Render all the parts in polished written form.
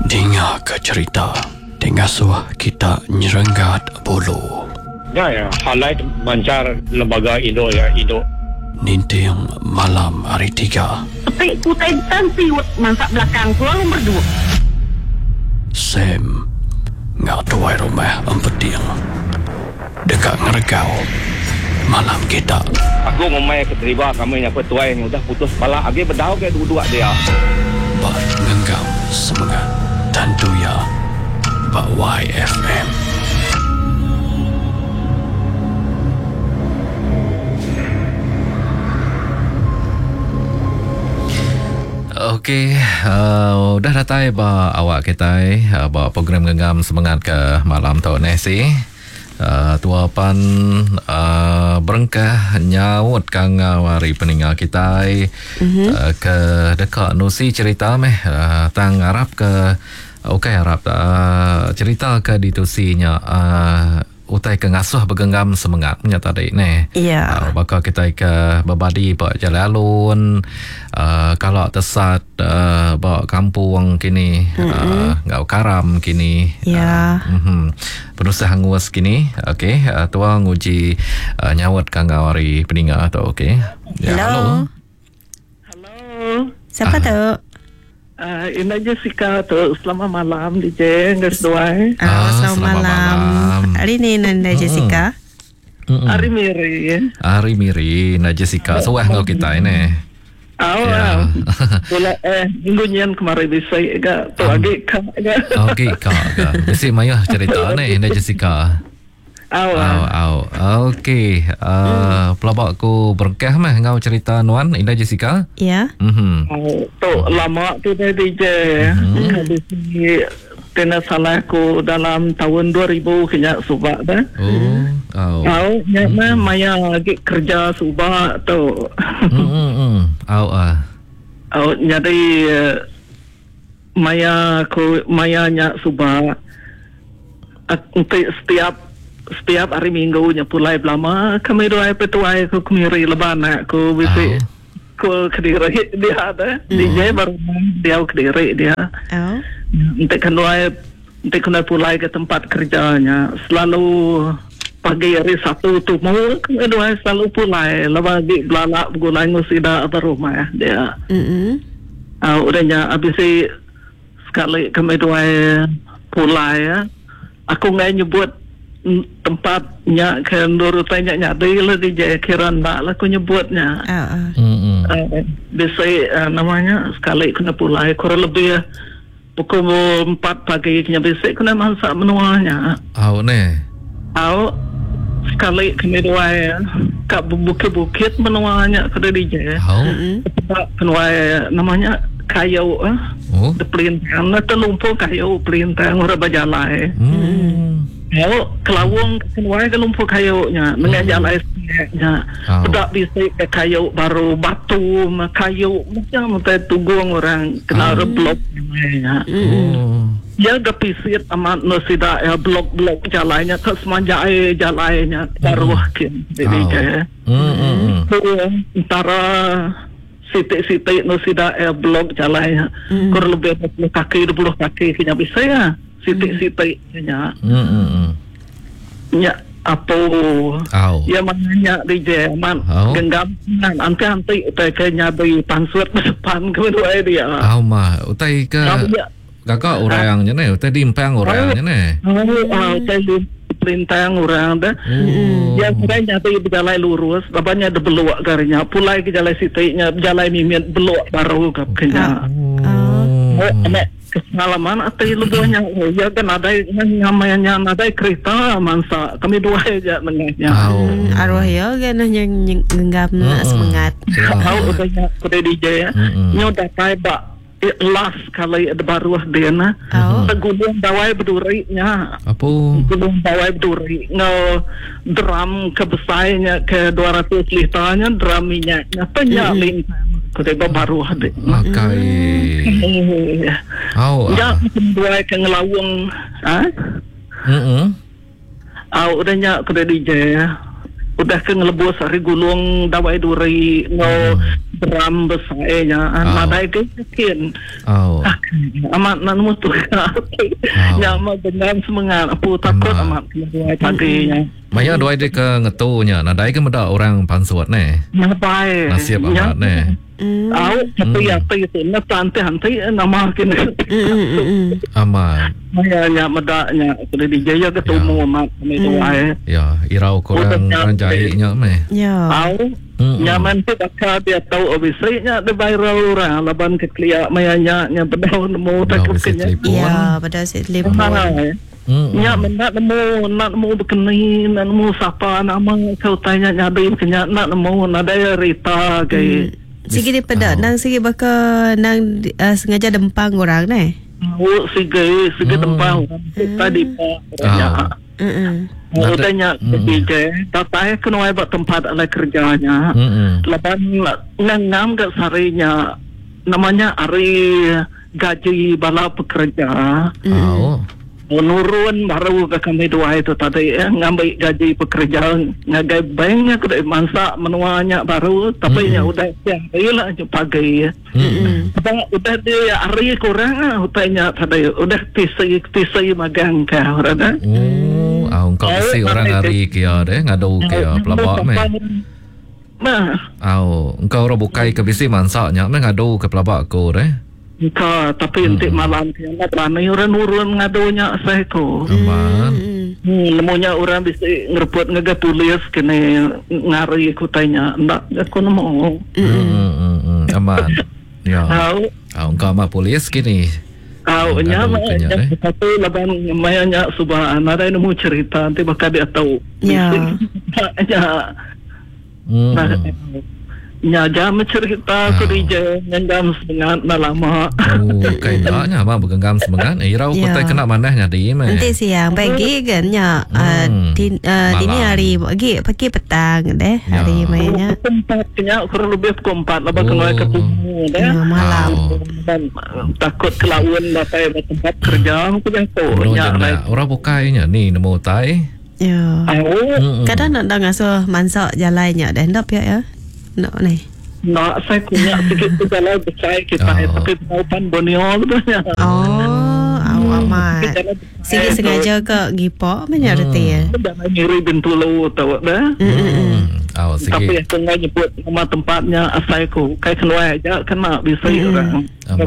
Dengar ke cerita Dengar suah kita nyerenggat bulu. Ya, highlight mancar lembaga Indo Ninting malam hari 3. Petik kutai tansi masak belakang tu nombor 2. Sam ngak tuai rumah empeting dekat ngeregau malam kita. Aku memang keterima kami yang petuai yang udah putus kepala. Abi berdau ke dua-dua dia. Bak ngenggam semangat tentu ya Bak YFM. Okey, dah datang awak kita bawa program genggam semangat ke malam tahun nasi. Tua pan berengkah nyawut kang wari peninggal kita ke dekat nusi cerita tang Arab ke Arab cerita ke ditusinya utai ke ngasuh bergenggam semangat nyata dek ne. Ya. Bakal kita ke berbadi pak jalan kalau tersat bawa kampung kini ngau karam kini. Ya. Penusa hangus kini. Okey, tua nguji nyawat kang awari peninggal tu okey. Ya, Hello. Halo. Siapa tu? Ina Jessica tu. Selamat malam DJ Ngas Duai. Selamat malam. Hari ni Nanda Jessica. Hari Miri. Ari Miri na Jessica. So ngau kita ini. Awal. Bola mingguan kemarin bisa agak tu agak kah agak. Okey, kak. Mesti maya cerita ni na Jessica. Awal. Okey. Pelabak ku berkah mah ngau cerita nuan Indah Jessica. Ya. Tu lama tu dah DJ. Habis ni kena salah ku dalam tahun 2000 kena subak dah. Nyama maya lagi kerja subak tu. Jadi maya nyak subak. Untuk setiap hari minggu nya pulai belama kami doai petuai ku kemiri leban aku bisi ku kediri dia ada DJ baru dia kediri dia untuk kena pulai ke tempat kerjanya selalu pagi hari Sabtu tu mau kami doai selalu pulai lebih belalak gulai ngusida apa rumah dia udahnya habis sekali kami doai pulai aku nggak nyebut tempatnya ke nurutannya nyadi lah di Jayakiran lah aku nyebutnya biasa namanya sekali kena pulai kurang lebih pukul 4 pagi kena biasa kena masak menuanya sekali kena dua kat bukit-bukit menuanya kena di Jaya kena namanya kayu pelintang terlumpur kayu pelintang orang berjalan kelawang keluar ke lumpur kayunya mengajar airnya tidak bisa ke kayu baru batu kayu macam tugung orang kena blok ya gapisit amat nosida ya blok jalannya ke semanja jalannya baru jadi antara sitik-sitik nosida blok jalannya kurang lebih 20 kaki kena bisa ya sitik-sitiknya nya apa ya makanya DJ man genggam nanti kayaknya di pansut depan kedua dia mah utai ke kakak orangnya nih utai dimpang orangnya nih utai perintang orang dah yang kayaknya tu berjalan lurus babanya ada beluak garinya pulai ke jalan sitiknya jalan mimin beluak baru ke kena pengalaman atau lubuhnya ya kan ada namanya ada kereta mansa kami dua aja mengennya arwah ya kan yang genggam semangat udah DJ ya nyoda taiba last kali ada baru dia na gulung bawai berdurinya gulung bawai berduri drum kebesarnya ke 200 litranya drum minyaknya penyalin ketiba baru ada ya dua ke ngelawang udahnya ke DJ udah ke ngelebus hari gulung dawai duri beram besarnya madai ke kian amat nan mutu nya ma dengan semangat aku takut amat kedua paginya maya doi de ke ngetunya nadai ke meda orang pansut ne nabai nasib amat ne au tapi apa itu na tante hantai nama kini amat maya nya medaknya sudah dijaya ketemu amat ni tuai ya irau korang ranjainya me Ya. au nyaman tu tak dia tahu obisnya de viral orang laban ke klia mayanya nya bedau nemu takut kenya Ya, pada si telefon. nya nak nemu bekeni nak nemu siapa nama kau tanya nyadi kenya nak nemu ada Rita ke Sige dia pedak nang sige bakal nang sengaja dempang orang ne. sige tempang tadi pa tanya DJ tapi kena buat tempat ala kerjanya lepas ngam ke sarinya namanya hari gaji bala pekerja menurun baru ke kami dua itu tadi ngambil gaji pekerja ngagai banknya kedai masak menuanya baru tapi nya udah siang lah pagi udah dia hari kurang utanya tadi udah tisi magang ke orang kau isi orang hari kia deh ngadu kia pelabak me engkau orang bukai ke bisi mansaknya me ngadu ke pelabak ko deh tapi untuk malam dia berani orang urun ngadunya saya ko nemunya orang bisa ngerebut ngegatulis kene ngari aku tanya ndak aku nemu aman ya engkau mah polis kini nya tapi laban mayanya subhan ada nemu cerita nanti bakal dia tahu nya jam cerita ku DJ ngendam semangat lama kayaknya abang bergenggam semangat irau kota kena manahnya di me nanti siang pagi kan nya dini hari pagi petang deh hari mainnya tempat kena kurang lebih pukul 4 lepas kena ketemu deh malam takut kelauan dapat tempat kerja aku jatuh nya orang bukainya ni nemu tai ya kadang nak ngasuh mansak jalannya dah ndap ya nak ni nak saya punya sikit tu kalau besar kita tapi paupan Borneo betulnya amat sikit sengaja ke gipo menyerti ya dan ngiri Bintulu tahu dah tapi aku nggak nyebut nama tempatnya asaiku kayak keluar aja kena bisa orang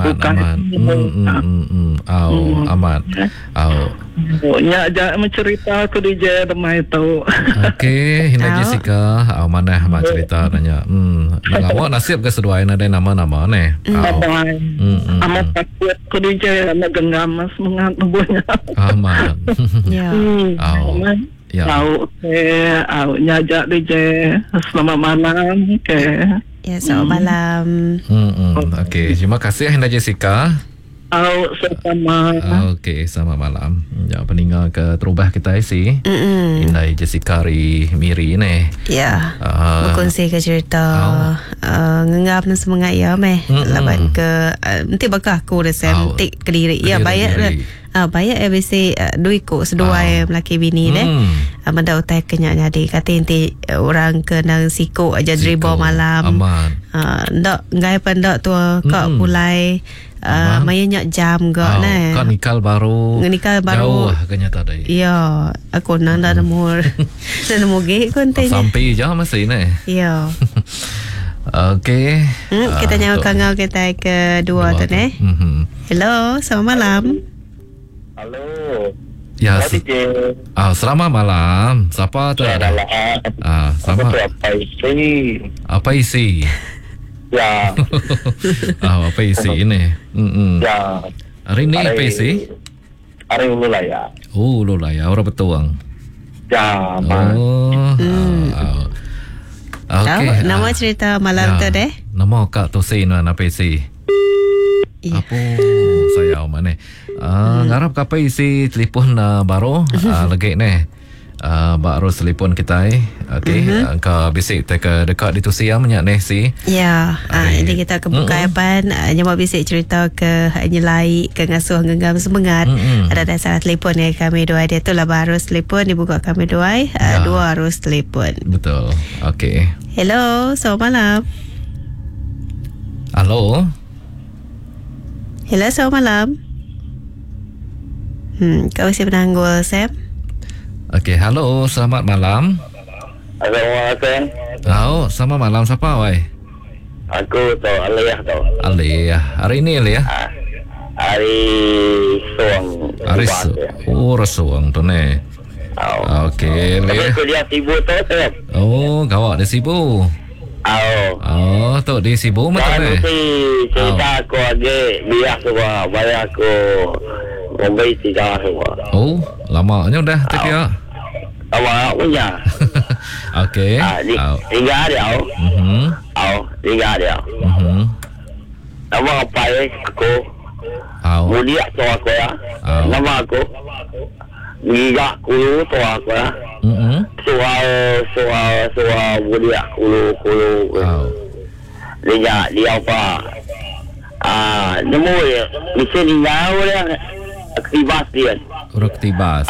aman nya aja mencerita aku DJ demai tahu okey Hinda Jessica mana mak cerita nanya awak nasib ke seduai ada nama-nama ne amat takut aku DJ nak genggam semangat nubuhnya aman ya ya nyajak DJ selamat malam ya selamat malam okey terima kasih Hinda Jessica sama okey selamat malam ya peninggal ke terubah kita isi Hinda Jessica Miri ni ya berkongsi ke cerita ngenggap na semangat ya meh laban ke nanti bakal aku rasa nanti ke diri ya bayar bayar ABC duit ko seduai melaki bini deh manda utai kenya jadi kata inti orang kena siko aja dribble malam ndak ngai pandak tu kak mulai mayanya jam gak ne kak nikal baru jauh kenya tadi ya aku nang dah nemu ge konten sampai je masih ne ya okey kita nyawa kangau kita kedua tu ne hello selamat malam. Halo. Ya, selamat malam. Siapa tu? Selamat. Apa isi? Ya. Apa isi ini? Ya. Hari ni apa isi? Hari Ululaya. Ululaya, orang Betuang. Ya. Okey. Nama cerita malam tu deh? Nama Kak Tosin apa isi? Apa saya mana? Ngarap kapa isi telefon baru lagi ni. Baru telefon kita okey ka bisik ke dekat di tu siang banyak ni si. Ya, ini kita kebuka pan nyama bisik cerita ke nyelai ke ngasuh genggam semangat. Ada salah telefon yang kami dua dia tu lah baru telefon dibuka kami dua dua harus telefon. Betul. Okey. Hello, selamat malam. Halo. Hello, selamat malam. Kau masih penanggul, Sam? Okey, halo, selamat malam. Assalamualaikum. Selamat malam. Siapa, wai? Aku tu Aliyah tu. Aliyah. Hari ini, Aliyah? Hari Suang. Rasuang tu, ne. Okey, Tapi Aliyah. aku dia sibuk tu, Sam. Gawak dia sibuk. Tu dia sibuk betul, Kan ne? mesti cerita aku lagi biar semua. Bayar aku memberi cerita semua. Lamanya dah tak kira. Awak punya. Okey. Tinggal dia. Tinggal dia. Nama apa aku? Mulia tu aku ya. Nama aku. Giga kulu tu aku ya. Soal mulia kulu. Dia apa? Nemu dia. Mesti tinggal dia. Aktibas dia. Aktibas.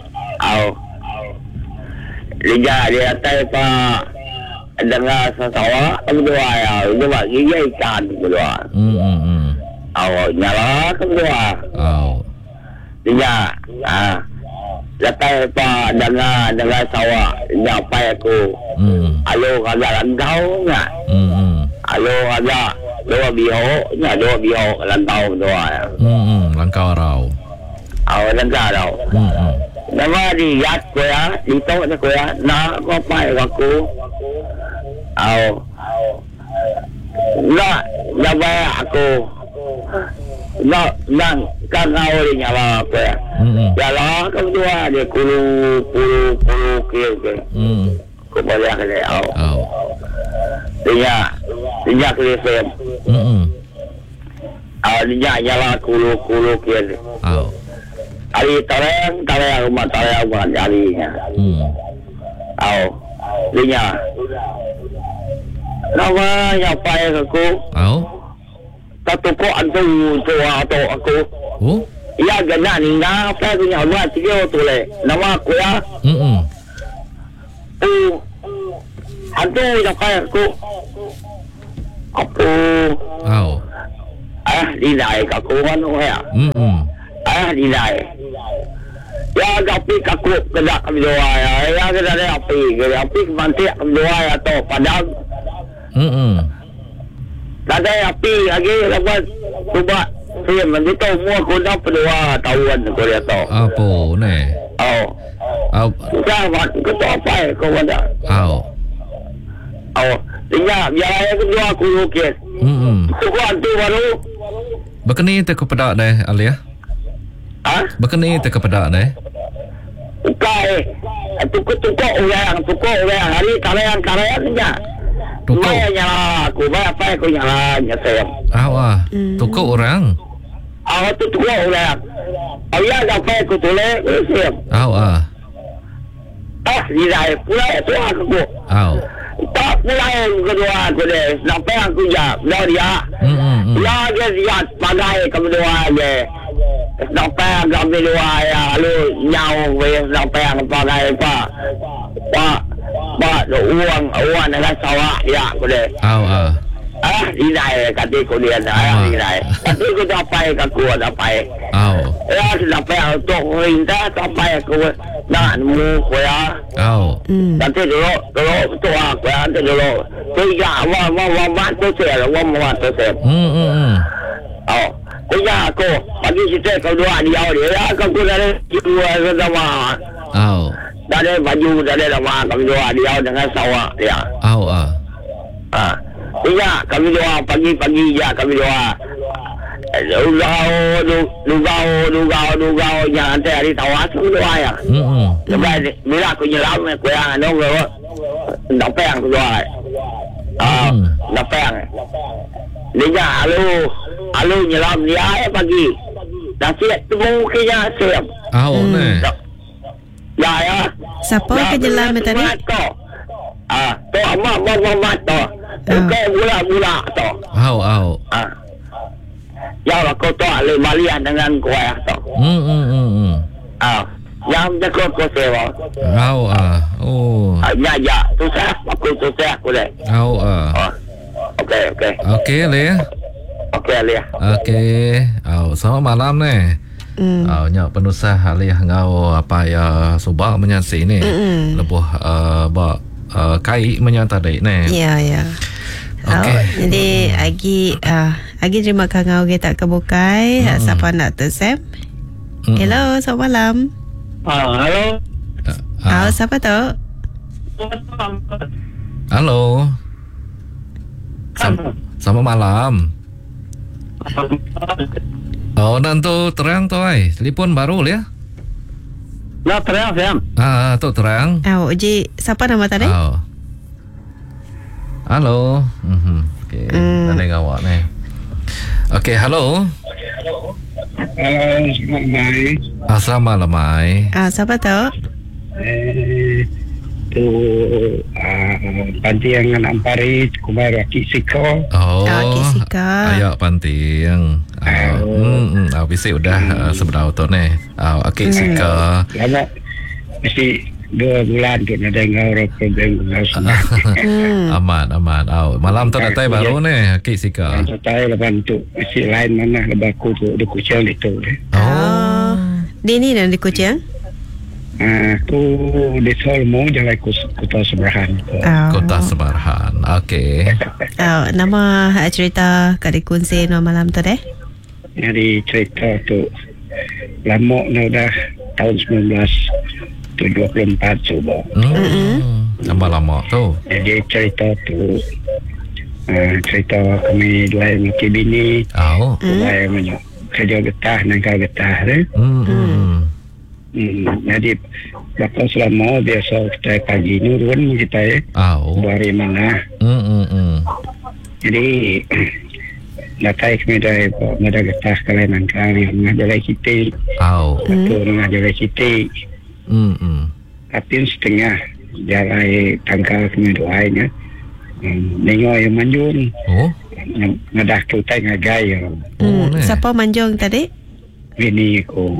Dia kata Pak dengar sesawa berdua ya, berdua gigi ikan berdua. Nyala berdua. Dia kata Pak dengar sawah nyapa aku. Alo agak lantau enggak? Alo agak dua biho lantau berdua. Langkau rau. Langkau rau. Nama dia aku ya, ditahu aku ya, nak apa aku? Nak bayar aku. Nak kan kau ni nyala aku ya. Jalan kau dua dia puluh kilo. Kau bayar dia. Dia kelihatan. Dia jalan puluh kilo. Hari tarang rumah jarinya. Dia. Nama siapa yang aku? Satu kok antu atau aku. Ia gana ni na apa punya buat tiga tu le. Nama aku ya. Antu siapa yang aku? Aku. Dinai aku kan ya. Dinai. Ya api kaku kedak kami doa ya. Ya kedak api kemantik kami doa ya to padam. Tak ada api lagi lepas cuba film nanti tu semua guna berdua tahuan kau dia tahu. Apa ne? Sudah kau tahu apa kau ada? Tinggal biar aku dua aku lukis. Kau antu baru. Berkeni tak kepada deh Alia? Berkeni tak kepada deh? Tukuk orang hari kalian ni ya. Tukuk nyala aku apa aku nyala saya. Tukuk orang. Tukuk orang. Dia apa aku tulis siap. Dia pula tu aku. Tak mulai kedua aku deh. Sampai aku jap dia. Dia pakai kedua je. Sampai kami dua ya lalu nyau sampai yang pakai Pak uang dengan sawah ya boleh. Dinai kata aku dia dinai. Tapi aku sampai aku sampai. Ya sampai untuk minta sampai aku nak nemu ya. Nanti dulu tu aku nanti dulu. Tiga awak tu saya. Tiga aku bagi kita kau dua dia aku dari dua sama. Dari baju dari lama kami dua dia dengan sawah dia. Tiga kami dua pagi ya kami dua. Lugau yang nanti hari tawas kami dua ya. Lepas bila aku nyelam aku yang dapeng aku dua. Dapeng. Dia alu nyelam dia pagi. Nasi temu kena siap. Ya. Siapa ke jelam tadi? Tu amat tu. Okey mula tu. Ya aku tu le balian dengan kuah tu. Yang jago ko sewa. Ya tu saya aku tu saya aku le. Okey Ali. Okey Ali. Okey. Selamat malam ni. Nya penusah Ali ngau apa ya subak menyasi ni. Lebuh ba kai menyata dai ni. Ya. Okey. Jadi agi terima kasih kita kebukai. Siapa nak tersem? Hello, selamat malam. Halo. Siapa tu? Halo. Selamat malam. Nanti terang tu telefon baru ya? Ya, terang Sam. Tu terang. Uji, siapa nama tadi? Halo. Okey, tadi awak ni. Okey, halo. Selamat malam. Selamat malam. Siapa tu? Tu pantiangan Ampari Kumar Kisiko. Kisika. Ayo pantiang. Bisi udah seberapa tu ni. Kisika. Lama mesti 2 bulan tu nak dengar program aman. Malam tu datai baru ni Kisika. Datai lepas tu mesti lain mana lebaku tu di Kuching itu. Di ni dan di Kuching? Aku di Solmo jalan Kota Seberahan. Kota Seberahan. Okey. Nama cerita kat dikunci no malam tu deh? Jadi cerita tu lama dah tahun 1974 coba. Lama tu. Jadi cerita tu cerita kami dua mati bini. Dua banyak kerja getah nangkal getah deh. Jadi bakal selama biasa kita pagi ni turun kita dari mana. Jadi natai kami dah getah kalian nangkal yang ngajar kita. Betul ngajar kita. Tapi setengah jalan tangkal kami doanya. Nengok yang manjung. Ngadah kita ngagai. Siapa manjung tadi? Bini aku.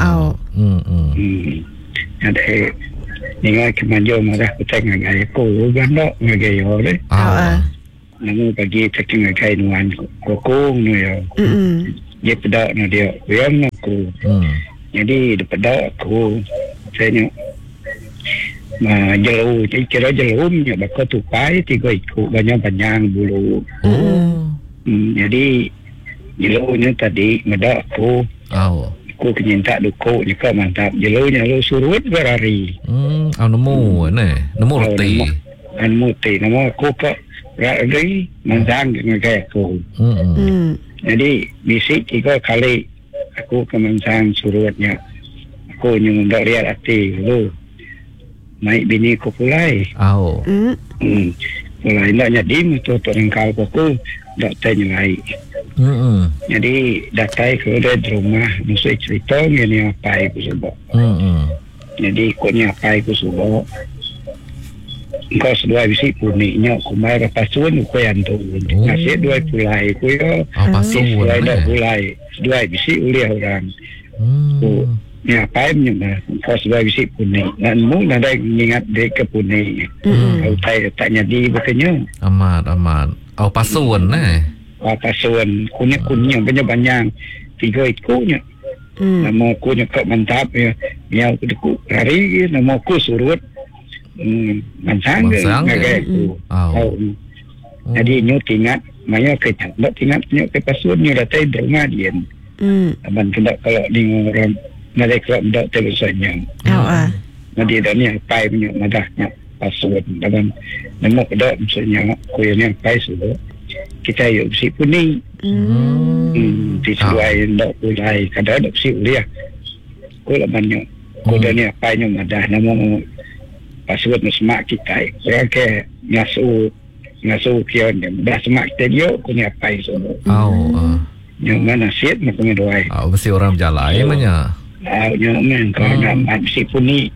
Ada nengok kemanjung marah kita ngagai aku. Gandok ngagai orang. Namun bagi tak ngagai nuan kokong ni ya. Dia pedak na dia. Yang aku. Jadi dia pedak aku. Saya jelu. Jadi kira jelumnya bakal tupai 3 ikut banyak-banyak bulu. Jadi jelunya tadi medak aku. Aku kenyinta dukuk juga mantap. Jelunya lu surut berari. Nemu ni. Nemu roti. Nemu roti. Nemu aku kok berari manjang dengan kayak aku. Jadi bisik 3 kali aku ke manjang surutnya. Aku nyungdak lihat hati lu. Naik bini aku pulai. Pulai nak jadi tu rengkal aku. Tak tanya lagi. Jadi datai ke di rumah musuh cerita ni apa aku sebab. Jadi ikutnya apa aku sebab. Kau sedua bisi puniknya aku bayar pasuan aku yang tu. Nasi 2 pulai aku ya. Pasuan dah pulai. 2 bisi uliah orang. Ni apa yang kau sedua bisi punik. Dan mu ada ingat dek ke punik. Kau tanya di bukannya. Aman. Pasuan pasuan kunyah banyak 3 ikutnya. Nama kunyah kok mantap ya. Yang aku hari nama aku surut mansang ngagai aku. Jadi nyu tingat maya kita tak tingat nyu ke pasuan nyu datai rumah dia. Aban tidak kalau di orang mereka tidak terusannya. Jadi dah ni apa punya madahnya pasuan dan nama pada misalnya kunyah pai sudah kita yuk si puning disuai ndak pulai kadang ada si uliah ko la banyak ko dah ni apa nya madah nama pasuan semak kita orang ke ngasu kian dah semak kita dia ko ni apa semua yang mana siat macam doai mesti orang berjalan manya yang men ko nak si puning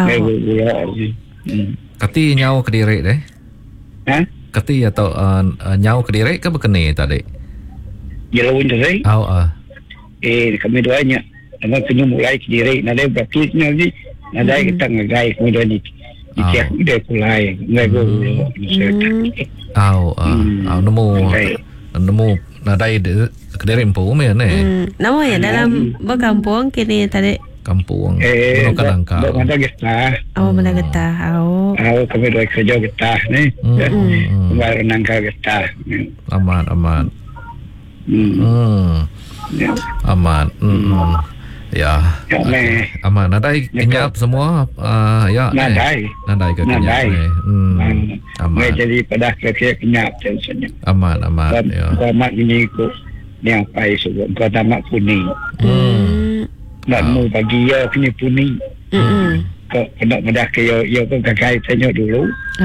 kati nyau Kediri deh. Kati atau nyau Kediri ke berkeni tadi? Jalan tadi. Kami doanya. Nama kena mulai Kediri. Nada berarti lagi. Nada kita ngagai kemudian ni. Ikan dia kulai. Nego. Nemu nadai kediri empu me ne. Namanya dalam berkampung kini tadi kampung. Gunung Kalangkau. Mana getah. Mana getah. Kami dua kerja getah ni. Baru nangka getah. Aman. Aman. Ya. Aman. Nadai kenyap semua. Ya. Nadai ke kenyap. Aman. Jadi pada kenyap sebenarnya. Aman. Ya. Amat ini ko yang pai sebab kau tamak kuning. Nak mu bagi ya punya kuning. Kau nak medah ke ya kau kakak tanya dulu.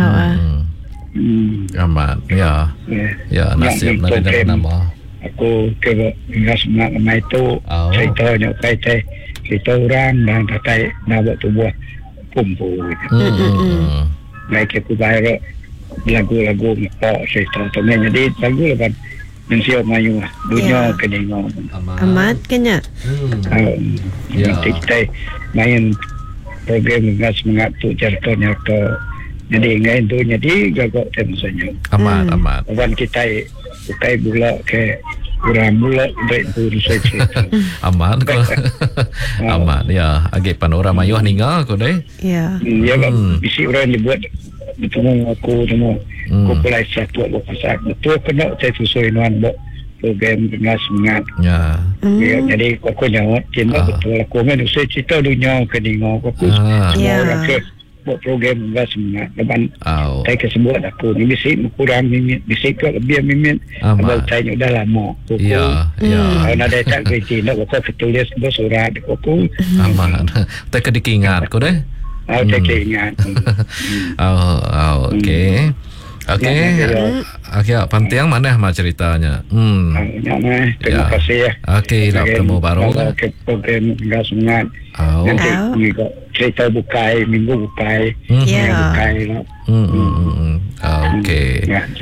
Aman. Ya. Ya, nasib nak nama. Aku ke ngas nak mai tu. Ceritanya kai kita orang dan katai nak buat tubuh kumpul. Baik aku bayar lagu-lagu kau cerita tu jadi lagu lepas Mensio mayu dunia keningo. Amat kenya. Kita main program ngas mengatur ceritanya ke jadi ngain tu jadi gagok tentunya. Amat. Wan kita bula ke kurang bula dari buru cerita. Aman ko. Aman ya. Agi panorama mayuh ninga ko deh. Ya. Ya kan bisi orang dibuat bertemu aku temu kumpulan satu pasal betul kena saya susun buat program dengan semangat. Ya. Jadi aku jawab cinta betul aku kan saya cerita dunia keningo aku. Orang ke buat program dengan semangat depan saya kesebut aku ni bisi kurang minit bisi ke lebih minit abang saya dah lama aku. Ya. Kalau ada tak kerja nak aku tulis surat aku. Aman. Tak kedikingat ko deh. Tak ingat. Okey. Okey, pantiang mana mah ceritanya? Terima kasih ya. Okey, dah bertemu baru. Program enggak semangat. Nanti cerita bukai, minggu bukai. Bukai. Okey.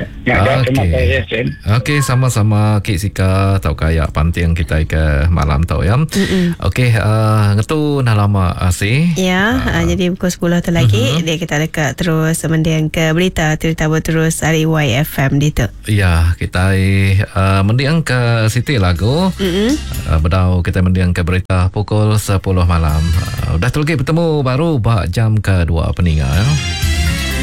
Okey, sama-sama Kik Sika tau kaya pantiang kita ke malam tau ya. Okey, ngetu dah lama asih. Ya, jadi pukul 10 tu lagi dia kita dekat terus mendiang ke berita terus hari YFM itu. Ya, kita mendiang ke Siti lagu. Bedau kita mendiang ke berita pukul 10 malam. Dah terlagi bertemu baru jam ke-2 peninggal.